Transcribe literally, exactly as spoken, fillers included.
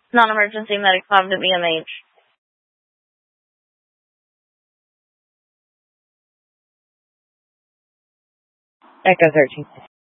Non-emergency medic five to B M H. Echo thirteen.